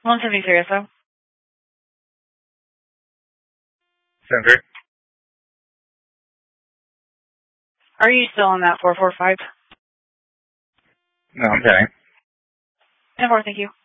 173 SO. Center. Are you still on that 445? No, I'm getting. 10-4, thank you.